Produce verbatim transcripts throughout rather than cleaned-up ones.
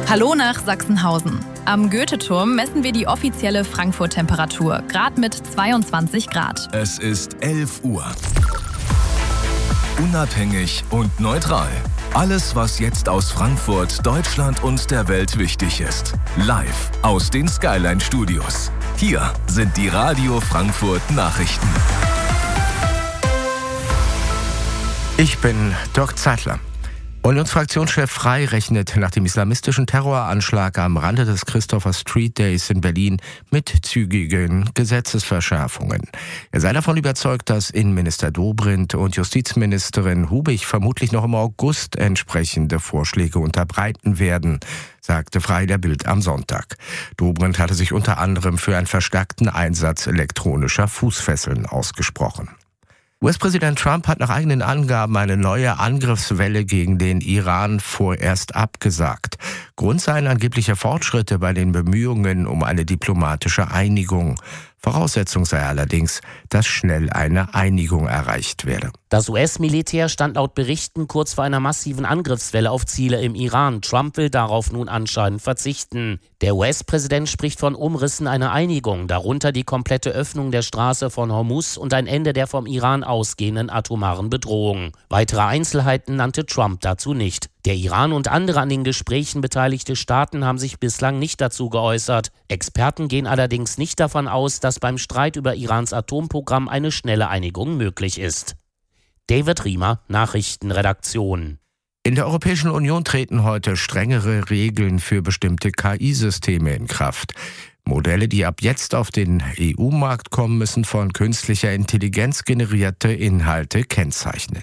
Hallo nach Sachsenhausen. Am Goethe-Turm messen wir die offizielle Frankfurt-Temperatur, gerade mit zweiundzwanzig Grad. Es ist elf Uhr. Unabhängig und neutral. Alles, was jetzt aus Frankfurt, Deutschland und der Welt wichtig ist. Live aus den Skyline Studios. Hier sind die Radio Frankfurt Nachrichten. Ich bin Dirk Zeitler. Unionsfraktionschef Frey rechnet nach dem islamistischen Terroranschlag am Rande des Christopher Street Days in Berlin mit zügigen Gesetzesverschärfungen. Er sei davon überzeugt, dass Innenminister Dobrindt und Justizministerin Hubig vermutlich noch im August entsprechende Vorschläge unterbreiten werden, sagte Frey der Bild am Sonntag. Dobrindt hatte sich unter anderem für einen verstärkten Einsatz elektronischer Fußfesseln ausgesprochen. U S-Präsident Trump hat nach eigenen Angaben eine neue Angriffswelle gegen den Iran vorerst abgesagt. Grund seien angebliche Fortschritte bei den Bemühungen um eine diplomatische Einigung. Voraussetzung sei allerdings, dass schnell eine Einigung erreicht werde. Das U S-Militär stand laut Berichten kurz vor einer massiven Angriffswelle auf Ziele im Iran. Trump will darauf nun anscheinend verzichten. Der U S-Präsident spricht von Umrissen einer Einigung, darunter die komplette Öffnung der Straße von Hormuz und ein Ende der vom Iran ausgehenden atomaren Bedrohung. Weitere Einzelheiten nannte Trump dazu nicht. Der Iran und andere an den Gesprächen beteiligte Staaten haben sich bislang nicht dazu geäußert. Experten gehen allerdings nicht davon aus, dass beim Streit über Irans Atomprogramm eine schnelle Einigung möglich ist. David Riemer, Nachrichtenredaktion. In der Europäischen Union treten heute strengere Regeln für bestimmte K I-Systeme in Kraft. Modelle, die ab jetzt auf den E U-Markt kommen, müssen von künstlicher Intelligenz generierte Inhalte kennzeichnen.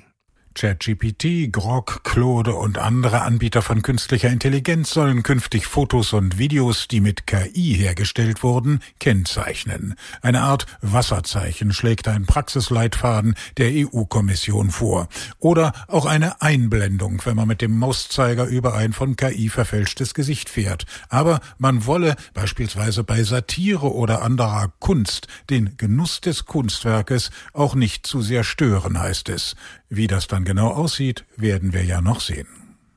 ChatGPT, Grok, Claude und andere Anbieter von künstlicher Intelligenz sollen künftig Fotos und Videos, die mit K I hergestellt wurden, kennzeichnen. Eine Art Wasserzeichen schlägt ein Praxisleitfaden der E U-Kommission vor. Oder auch eine Einblendung, wenn man mit dem Mauszeiger über ein von K I verfälschtes Gesicht fährt. Aber man wolle beispielsweise bei Satire oder anderer Kunst den Genuss des Kunstwerkes auch nicht zu sehr stören, heißt es. Wie das dann genau aussieht, werden wir ja noch sehen.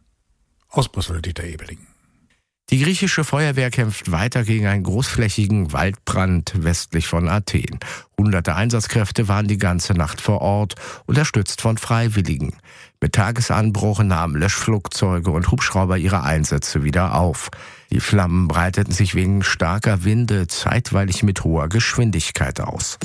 Aus Brüssel, Dieter Ebeling. Die griechische Feuerwehr kämpft weiter gegen einen großflächigen Waldbrand westlich von Athen. Hunderte Einsatzkräfte waren die ganze Nacht vor Ort, unterstützt von Freiwilligen. Mit Tagesanbruch nahmen Löschflugzeuge und Hubschrauber ihre Einsätze wieder auf. Die Flammen breiteten sich wegen starker Winde zeitweilig mit hoher Geschwindigkeit aus.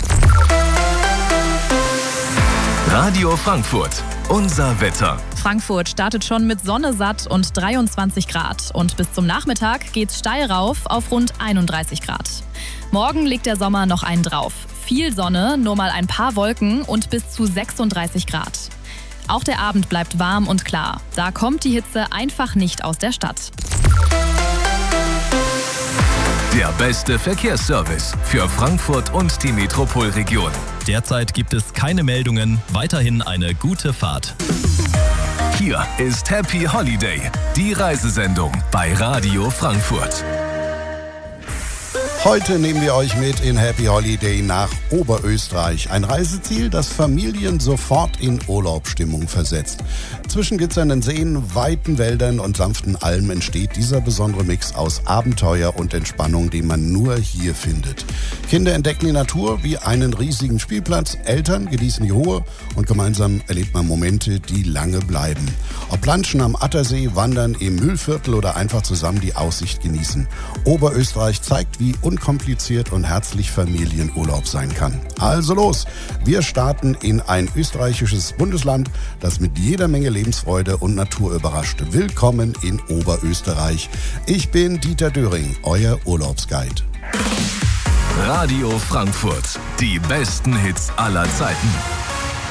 Radio Frankfurt, unser Wetter. Frankfurt startet schon mit Sonne satt und dreiundzwanzig Grad. Und bis zum Nachmittag geht's steil rauf auf rund einunddreißig Grad. Morgen legt der Sommer noch einen drauf. Viel Sonne, nur mal ein paar Wolken und bis zu sechsunddreißig Grad. Auch der Abend bleibt warm und klar. Da kommt die Hitze einfach nicht aus der Stadt. Der beste Verkehrsservice für Frankfurt und die Metropolregion. Derzeit gibt es keine Meldungen. Weiterhin eine gute Fahrt. Hier ist Happy Holiday, die Reisesendung bei Radio Frankfurt. Heute nehmen wir euch mit in Happy Holiday nach Oberösterreich. Ein Reiseziel, das Familien sofort in Urlaubsstimmung versetzt. Zwischen glitzernden Seen, weiten Wäldern und sanften Almen entsteht dieser besondere Mix aus Abenteuer und Entspannung, den man nur hier findet. Kinder entdecken die Natur wie einen riesigen Spielplatz, Eltern genießen die Ruhe und gemeinsam erlebt man Momente, die lange bleiben. Ob Planschen am Attersee, Wandern im Mühlviertel oder einfach zusammen die Aussicht genießen. Oberösterreich zeigt, wie unkompliziert und herzlich Familienurlaub sein kann. Also los, wir starten in ein österreichisches Bundesland, das mit jeder Menge Lebensfreude und Natur überrascht. Willkommen in Oberösterreich. Ich bin Dieter Döring, euer Urlaubsguide. Radio Frankfurt, die besten Hits aller Zeiten.